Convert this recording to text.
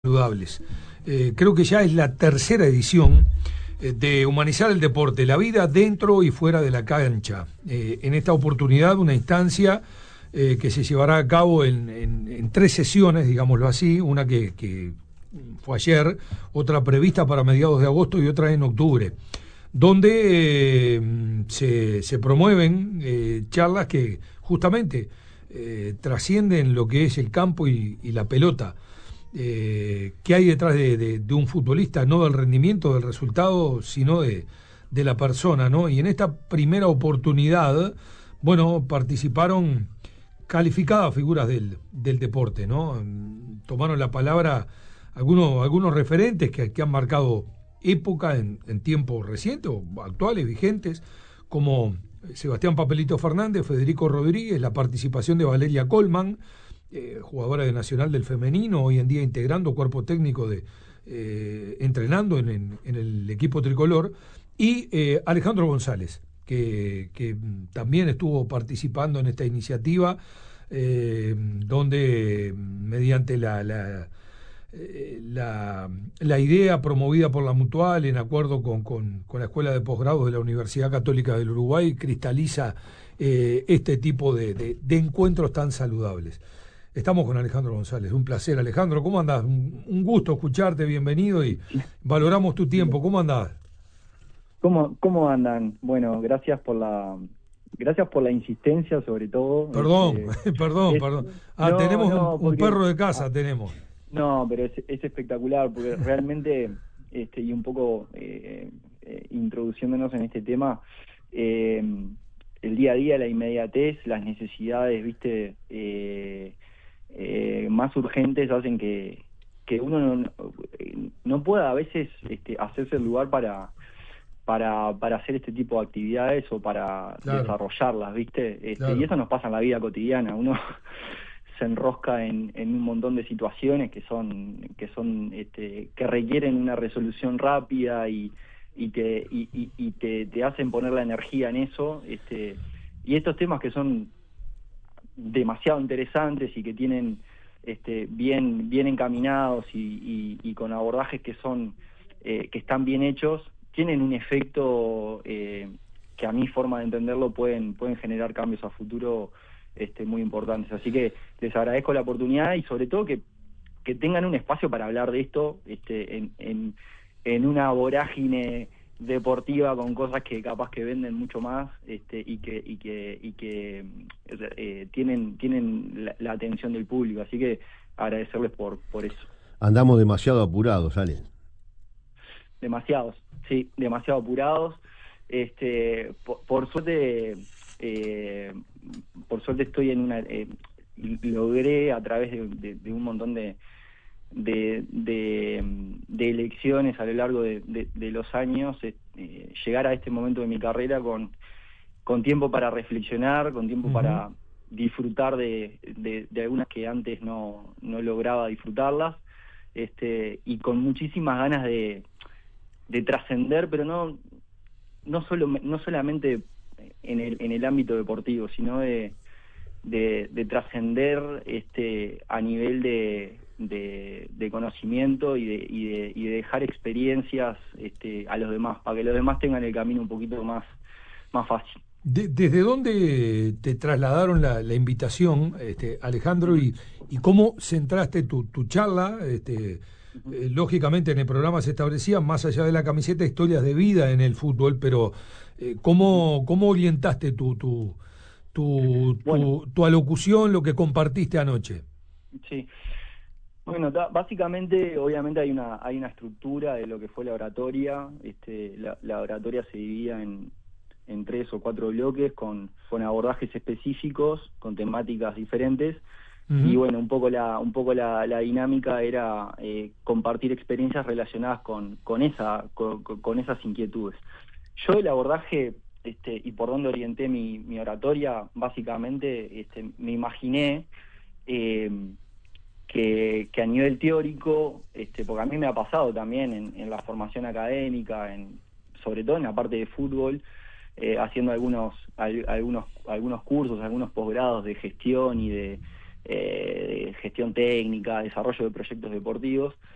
Saludables. Creo que ya es la tercera edición de Humanizar el Deporte, la vida dentro y fuera de la cancha. En esta oportunidad, una instancia que se llevará a cabo en tres sesiones, digámoslo así, una que fue ayer, otra prevista para mediados de agosto y otra en octubre, donde se promueven charlas que justamente trascienden lo que es el campo y la pelota. ¿Qué hay detrás de un futbolista? No del rendimiento, del resultado, sino de la persona, ¿no? Y en esta primera oportunidad, bueno, participaron calificadas figuras del deporte, ¿no? Tomaron la palabra algunos referentes que han marcado época en tiempos recientes o actuales, vigentes, como Sebastián Papelito Fernández, Federico Rodríguez, la participación de Valeria Colman, jugadora de Nacional del Femenino, hoy en día integrando cuerpo técnico entrenando en el equipo tricolor, y Alejandro González, que también estuvo participando en esta iniciativa, donde mediante la idea promovida por la Mutual en acuerdo con la Escuela de Posgrados de la Universidad Católica del Uruguay, cristaliza este tipo de encuentros tan saludables. Estamos con Alejandro González, un placer. Alejandro, ¿cómo andás? Un gusto escucharte, bienvenido, y valoramos tu tiempo. ¿Cómo andás? ¿Cómo andan? Bueno, gracias por la insistencia, sobre todo. Perdón. Tenemos un perro de casa, tenemos. No, pero es espectacular, porque realmente, y un poco introduciéndonos en este tema, el día a día, la inmediatez, las necesidades, más urgentes hacen que uno no pueda a veces hacerse el lugar para hacer este tipo de actividades o para desarrollarlas, Claro. Y eso nos pasa en la vida cotidiana. Uno se enrosca en un montón de situaciones que requieren una resolución rápida y te hacen poner la energía en eso, y estos temas que son demasiado interesantes y que tienen bien encaminados y con abordajes que están bien hechos, tienen un efecto que a mi forma de entenderlo pueden generar cambios a futuro muy importantes. Así que les agradezco la oportunidad y sobre todo que tengan un espacio para hablar de esto en una vorágine deportiva con cosas que capaz que venden mucho más y que tienen la atención del público. Así que agradecerles por eso. Andamos demasiado apurados, Ale. Demasiado apurados. Por suerte estoy en una logré a través de un montón de elecciones a lo largo de los años llegar a este momento de mi carrera con tiempo para reflexionar, con tiempo para disfrutar de algunas que antes no lograba disfrutarlas, y con muchísimas ganas de trascender, pero no solamente en el ámbito deportivo, sino de trascender a nivel de conocimiento y de dejar experiencias a los demás, para que los demás tengan el camino un poquito más fácil. ¿Desde dónde te trasladaron la invitación, Alejandro, y cómo centraste tu charla? Lógicamente en el programa se establecían, más allá de la camiseta, historias de vida en el fútbol, pero ¿cómo orientaste tu alocución, lo que compartiste anoche? Sí. Bueno, básicamente, obviamente hay una estructura de lo que fue la oratoria. La oratoria se dividía en 3 o 4 bloques con abordajes específicos, con temáticas diferentes. Y bueno, un poco la dinámica era compartir experiencias relacionadas con esas inquietudes. Yo el abordaje y por dónde orienté mi oratoria, básicamente me imaginé que a nivel teórico, porque a mí me ha pasado también en la formación académica, sobre todo en la parte de fútbol, haciendo algunos cursos, algunos posgrados de gestión y de gestión técnica, desarrollo de proyectos deportivos,